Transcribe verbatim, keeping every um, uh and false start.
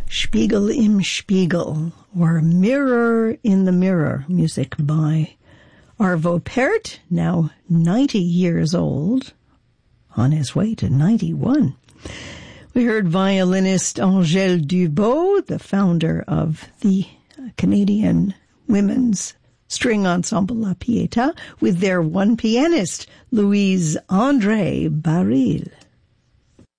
Spiegel im Spiegel, or Mirror in the Mirror, music by Arvo Pärt, now ninety years old, on his way to ninety-one. We heard violinist Angèle Dubot, the founder of the Canadian women's string ensemble La Pietà, with their one pianist, Louise André Baril.